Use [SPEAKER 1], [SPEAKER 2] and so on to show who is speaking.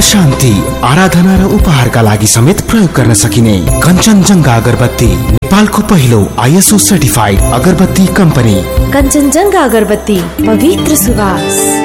[SPEAKER 1] शान्ति, आराधना र उपहारका लागि समेत प्रयोग गर्न सकिने कञ्चनजङ्घा अगरबत्ती, नेपालको पहिलो ISO सर्टिफाइड अगरबत्ती कम्पनी।
[SPEAKER 2] कञ्चनजङ्घा अगरबत्ती, पवित्र सुवास।